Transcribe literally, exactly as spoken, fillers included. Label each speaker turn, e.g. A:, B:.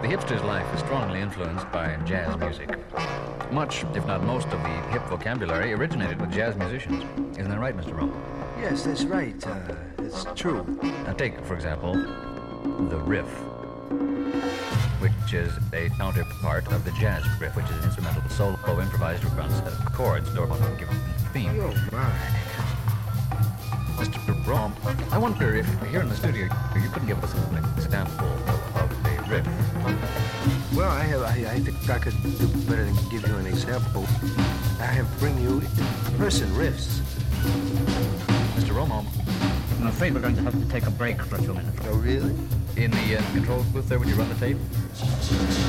A: The hipster's life is strongly influenced by jazz music. Much, if not most, of the hip vocabulary originated with jazz musicians. Isn't that right, Mister Rome?
B: Yes, that's right. Uh, it's true.
A: Now take, for example, the riff, which is a counterpart of the jazz riff, which is an instrumental solo improvised around a set of chords or a given theme.
B: Oh, my.
A: Mister Rome, I wonder if here in the studio you couldn't give us an example of a riff.
B: Well, I have. I, I think I could do better than give you an example. I have bring you person riffs.
A: Mister Rome,
C: I'm afraid we're going to have to take a break for a few minutes.
B: Oh, really?
A: in the uh, control booth there, would you run the tape?